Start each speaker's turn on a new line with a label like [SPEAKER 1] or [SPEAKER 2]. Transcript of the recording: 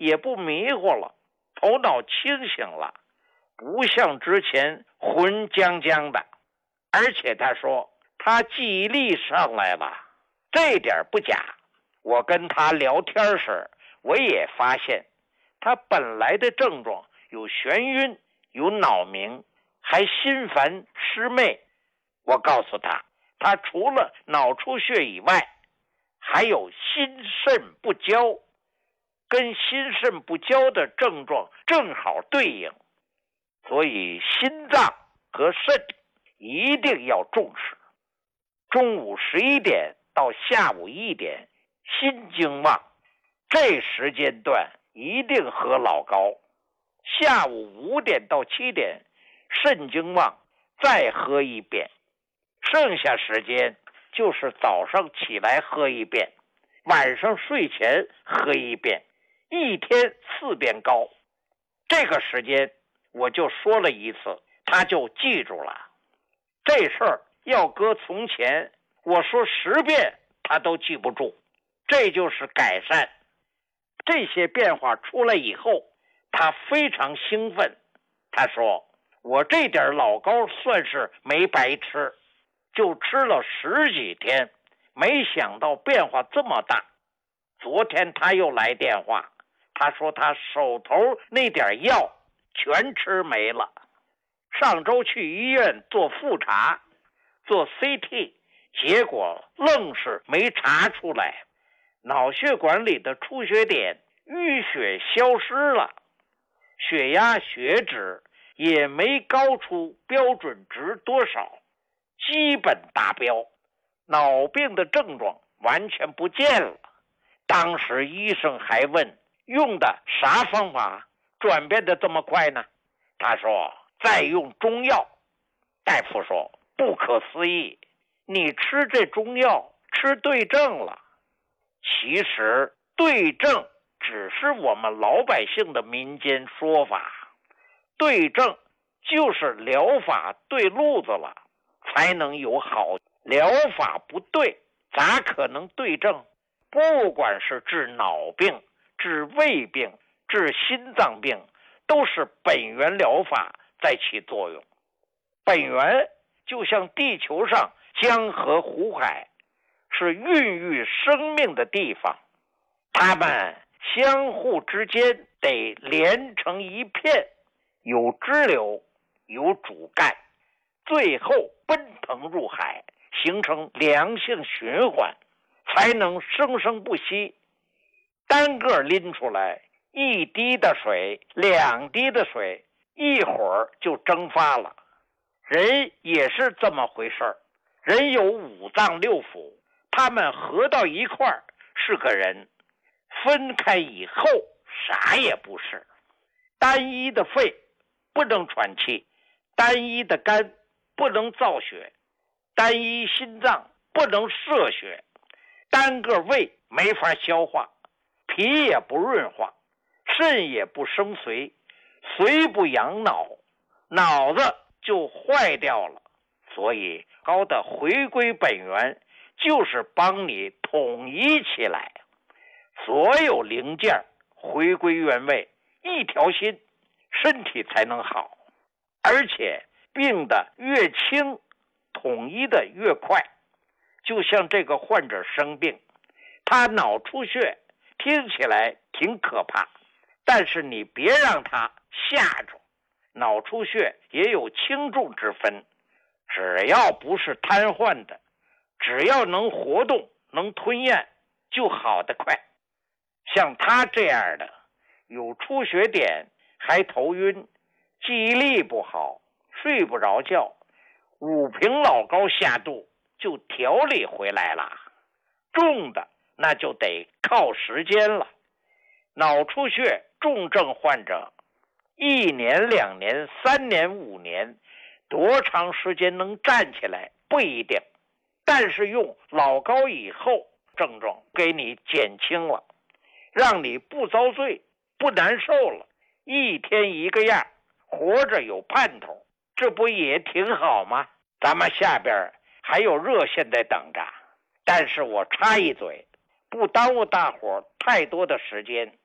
[SPEAKER 1] 也不迷糊了，头脑清醒了，不像之前浑僵僵的。而且他说他记忆力上来了，这点不假。我跟他聊天时，我也发现他本来的症状有眩晕，有脑鸣，还心烦失寐。我告诉他，他除了脑出血以外，还有心肾不交，跟心肾不交的症状正好对应，所以心脏和肾一定要重视。中午11点到下午1点心经旺，这时间段一定喝老高。下午5点到7点肾经旺，再喝1遍。剩下时间就是早上起来喝1遍，晚上睡前喝1遍，一天4遍高。这个时间我就说了一次，他就记住了。这事儿要搁从前，我说10遍他都记不住，这就是改善。这些变化出来以后，他非常兴奋。他说，我这点老高算是没白吃，就吃了10几天，没想到变化这么大。昨天他又来电话，他说他手头那点药全吃没了。上周去医院做复查，做 CT， 结果愣是没查出来，脑血管里的出血点淤血消失了，血压血脂也没高出标准值多少，基本达标，脑病的症状完全不见了。当时医生还问，用的啥方法转变的这么快呢？他说再用中药。大夫说不可思议，你吃这中药吃对症了。其实对症只是我们老百姓的民间说法，对症就是疗法对路子了才能有好，疗法不对咋可能对症？不管是治脑病、治胃病、治心脏病，都是本源疗法在起作用。本源就像地球上江河湖海，是孕育生命的地方，它们相互之间得连成一片，有支流，有主干，最后奔腾入海，形成良性循环，才能生生不息。单个拎出来1滴的水、2滴的水，一会儿就蒸发了。人也是这么回事儿，人有5脏6腑，他们合到一块儿是个人，分开以后啥也不是。单一的肺不能喘气，单一的肝不能造血，单一心脏不能摄血，单个胃没法消化，脾也不润化，肾也不生髓，髓不养脑，脑子就坏掉了。所以高的回归本源就是帮你统一起来，所有零件回归原位，一条心，身体才能好。而且病的越轻，统一的越快。就像这个患者生病，他脑出血听起来挺可怕，但是你别让他吓着。脑出血也有轻重之分，只要不是瘫痪的，只要能活动能吞咽，就好得快。像他这样的有出血点还头晕，记忆力不好，睡不着觉，5瓶老高下肚就调理回来了。重的那就得靠时间了。脑出血重症患者1年2年3年5年多长时间能站起来不一定，但是用老高以后，症状给你减轻了，让你不遭罪不难受了，一天一个样，活着有盼头，这不也挺好吗？咱们下边还有热线在等着，但是我插一嘴，不耽误大伙太多的时间。